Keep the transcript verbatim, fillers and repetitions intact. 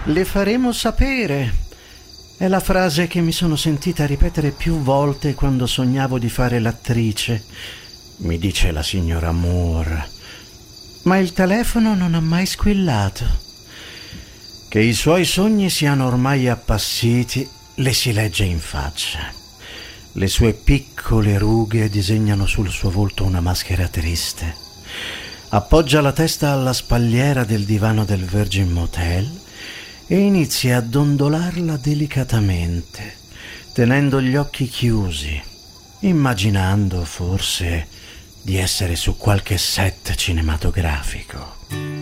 Le faremo sapere. È la frase che mi sono sentita ripetere più volte quando sognavo di fare l'attrice, mi dice la signora Moore. Ma il telefono non ha mai squillato. Che i suoi sogni siano ormai appassiti le si legge in faccia. Le sue piccole rughe disegnano sul suo volto una maschera triste. Appoggia la testa alla spalliera del divano del Virgin Motel e inizia a dondolarla delicatamente, tenendo gli occhi chiusi, immaginando forse di essere su qualche set cinematografico.